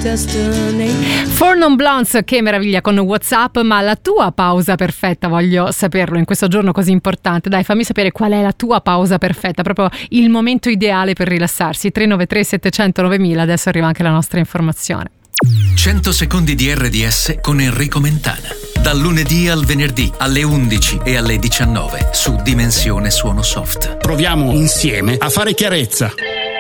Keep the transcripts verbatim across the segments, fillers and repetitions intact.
Four Non Blondes, che meraviglia con WhatsApp, ma la tua pausa perfetta, voglio saperlo in questo giorno così importante. Dai, fammi sapere qual è la tua pausa perfetta, proprio il momento ideale per rilassarsi. tre nove tre sette zero zero nove mila, adesso arriva anche la nostra informazione. cento secondi di R D S con Enrico Mentana. Dal lunedì al venerdì alle undici e alle diciannove su Dimensione Suono Soft. Proviamo insieme a fare chiarezza.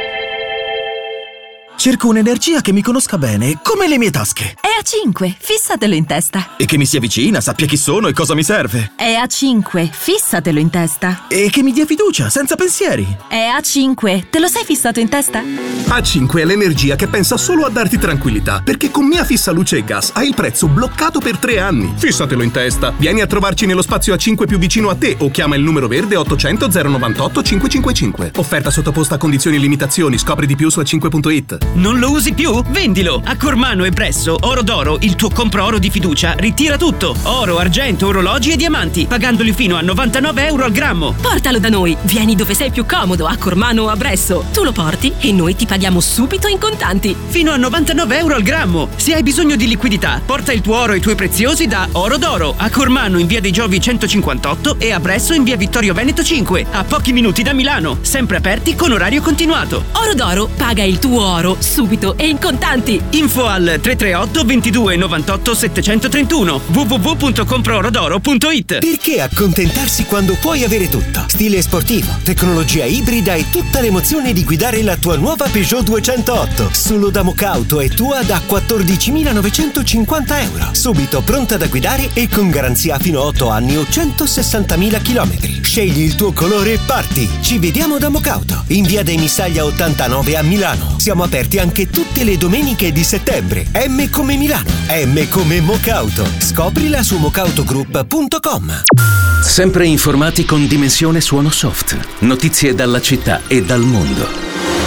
Cerco un'energia che mi conosca bene, come le mie tasche. È A cinque, fissatelo in testa. E che mi sia vicina, sappia chi sono e cosa mi serve. È A cinque, fissatelo in testa. E che mi dia fiducia, senza pensieri. È A cinque, te lo sei fissato in testa? A cinque è l'energia che pensa solo a darti tranquillità, perché con Mia Fissa Luce e Gas hai il prezzo bloccato per tre anni. Fissatelo in testa. Vieni a trovarci nello spazio A cinque più vicino a te o chiama il numero verde ottocento zero novantotto cinquecentocinquantacinque. Offerta sottoposta a condizioni e limitazioni. Scopri di più su a cinque punto it. Non lo usi più? Vendilo! A Cormano e Bresso, Oro d'Oro, il tuo compro oro di fiducia, ritira tutto. Oro, argento, orologi e diamanti, pagandoli fino a novantanove euro al grammo. Portalo da noi, vieni dove sei più comodo, a Cormano o a Bresso. Tu lo porti e noi ti paghiamo subito in contanti. Fino a novantanove euro al grammo. Se hai bisogno di liquidità, porta il tuo oro e i tuoi preziosi da Oro d'Oro, a Cormano in via dei Giovi centocinquantotto e a Bresso in via Vittorio Veneto cinque, a pochi minuti da Milano, sempre aperti con orario continuato. Oro d'Oro, paga il tuo oro subito e in contanti. Info al tre tre otto ventidue novantotto settecentotrentuno w w w punto compro oro d'oro punto it. Perché accontentarsi quando puoi avere tutto? Stile sportivo, tecnologia ibrida e tutta l'emozione di guidare la tua nuova Peugeot duecentootto. Solo da Mocauto è tua da quattordicimilanovantocinquanta euro. Subito pronta da guidare e con garanzia fino a otto anni o centosessantamila chilometri. Scegli il tuo colore e parti. Ci vediamo da Mocauto, in via dei Missaglia ottantanove a Milano. Siamo aperti anche tutte le domeniche di settembre. M come Milano, M come Mocauto. Scoprila su mocautogroup punto com. Sempre informati con Dimensione Suono Soft. Notizie dalla città e dal mondo.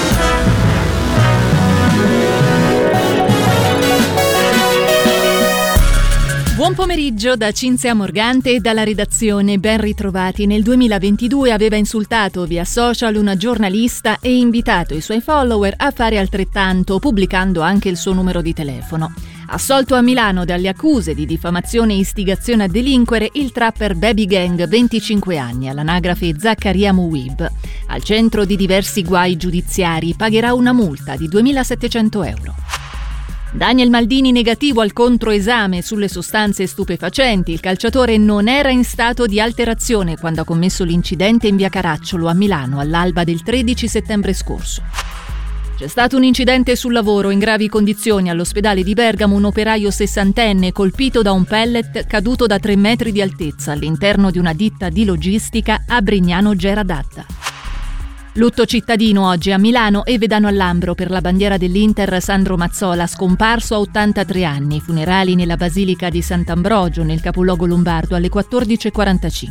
Buon pomeriggio da Cinzia Morgante e dalla redazione, ben ritrovati. Nel duemilaventidue aveva insultato via social una giornalista e invitato i suoi follower a fare altrettanto, pubblicando anche il suo numero di telefono. Assolto a Milano dalle accuse di diffamazione e istigazione a delinquere, il trapper Baby Gang, venticinque anni, all'anagrafe Zaccaria Muwib. Al centro di diversi guai giudiziari, pagherà una multa di duemilasettecento euro. Daniel Maldini negativo al controesame sulle sostanze stupefacenti. Il calciatore non era in stato di alterazione quando ha commesso l'incidente in via Caracciolo a Milano all'alba del tredici settembre scorso. C'è stato un incidente sul lavoro in gravi condizioni all'ospedale di Bergamo. Un operaio sessantenne colpito da un pellet caduto da tre metri di altezza all'interno di una ditta di logistica a Brignano Geradatta. Lutto cittadino oggi a Milano e Vedano al Lambro per la bandiera dell'Inter Sandro Mazzola, scomparso a ottantatré anni. Funerali nella Basilica di Sant'Ambrogio, nel capoluogo lombardo, alle quattordici e quarantacinque.